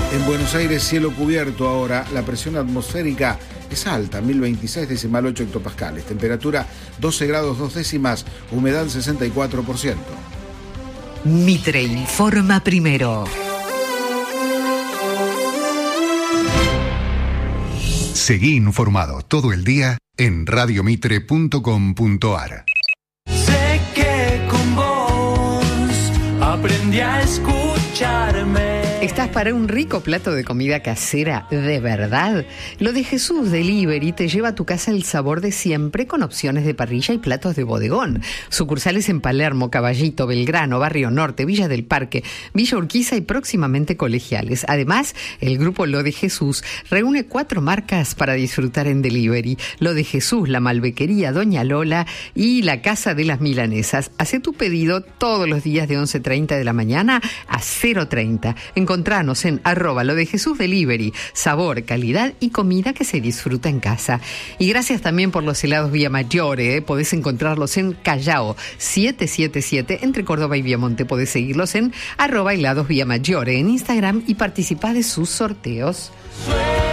En Buenos Aires, cielo cubierto ahora. La presión atmosférica es alta, 1026,8 hectopascales. Temperatura 12 grados 2 décimas, humedad 64%. Mitre informa primero. Seguí informado todo el día en radiomitre.com.ar. Sé que con vos aprendí a escucharme. ¿Estás para un rico plato de comida casera de verdad? Lo de Jesús Delivery te lleva a tu casa el sabor de siempre con opciones de parrilla y platos de bodegón. Sucursales en Palermo, Caballito, Belgrano, Barrio Norte, Villa del Parque, Villa Urquiza y próximamente Colegiales. Además, el grupo Lo de Jesús reúne 4 marcas para disfrutar en delivery. Lo de Jesús, La Malbequería, Doña Lola y La Casa de las Milanesas. Hacé tu pedido todos los días de 11:30 de la mañana a 0:30. Encontranos en @lodejesusdelivery, sabor, calidad y comida que se disfruta en casa. Y gracias también por los helados Villamayor, podés encontrarlos en Callao 777 entre Córdoba y Viamonte. Podés seguirlos en @heladosvillamayor en Instagram y participar de sus sorteos.